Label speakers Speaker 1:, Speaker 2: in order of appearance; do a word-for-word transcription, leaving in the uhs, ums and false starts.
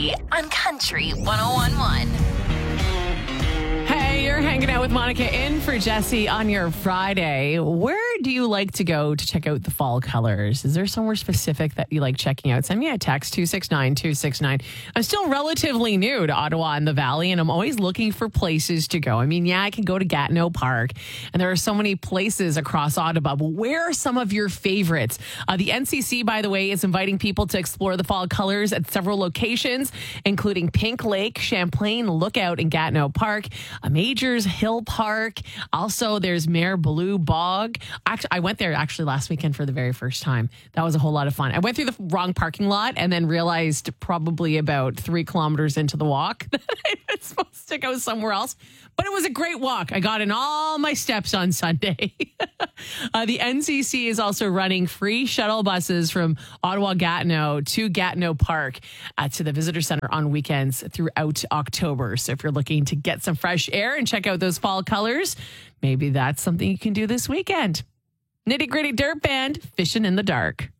Speaker 1: Jesse on Country one oh one point one.
Speaker 2: Hey, you're hanging out with Monica in for Jesse on your Friday. Where do you like to go to check out the fall colors? Is there somewhere specific that you like checking out? Send me a text, two six nine, two six nine. I'm still relatively new to Ottawa and the Valley, and I'm always looking for places to go. I mean, yeah, I can go to Gatineau Park, and there are so many places across Ottawa, but where are some of your favorites? Uh, the N C C, by the way, is inviting people to explore the fall colors at several locations, including Pink Lake, Champlain Lookout, and Gatineau Park, a Majors Hill Park. Also, there's Mare Blue Bog. Actually, I went there actually last weekend for the very first time. That was a whole lot of fun. I went through the wrong parking lot and then realized probably about three kilometers into the walk that I was supposed to go somewhere else. But it was a great walk. I got in all my steps on Sunday. uh, the N C C is also running free shuttle buses from Ottawa Gatineau to Gatineau Park uh, to the Visitor Center on weekends throughout October. So if you're looking to get some fresh air and check out those fall colors, maybe that's something you can do this weekend. Nitty Gritty Dirt Band, Fishing in the Dark.